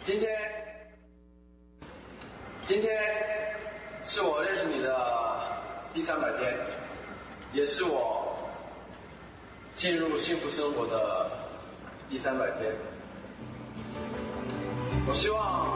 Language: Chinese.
今天是我认识你的第300天，也是我进入幸福生活的第300天。我希望